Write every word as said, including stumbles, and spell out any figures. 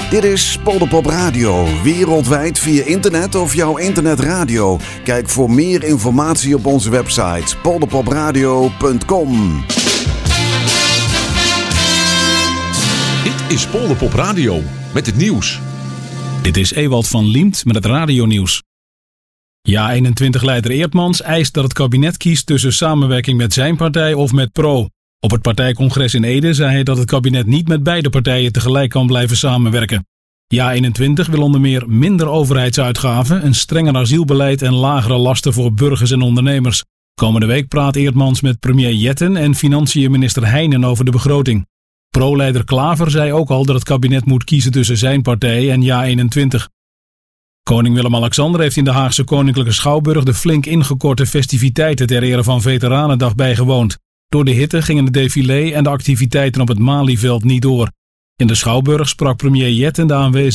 Dit is Polderpop Radio, wereldwijd via internet of jouw internetradio. Kijk voor meer informatie op onze website polderpopradio punt com. Dit is Polderpop Radio met het nieuws. Dit is Ewald van Liemt met het radionieuws. Ja eenentwintig-leider Eertmans eist dat het kabinet kiest tussen samenwerking met zijn partij of met Pro. Op het partijcongres in Ede zei hij dat het kabinet niet met beide partijen tegelijk kan blijven samenwerken. Ja eenentwintig wil onder meer minder overheidsuitgaven, een strenger asielbeleid en lagere lasten voor burgers en ondernemers. Komende week praat Eertmans met premier Jetten en financiënminister Heijnen over de begroting. Pro-leider Klaver zei ook al dat het kabinet moet kiezen tussen zijn partij en Ja eenentwintig. Koning Willem-Alexander heeft in de Haagse Koninklijke Schouwburg de flink ingekorte festiviteiten ter ere van Veteranendag bijgewoond. Door de hitte gingen het défilé en de activiteiten op het Malieveld niet door. In de Schouwburg sprak premier Jetten de aanwezigen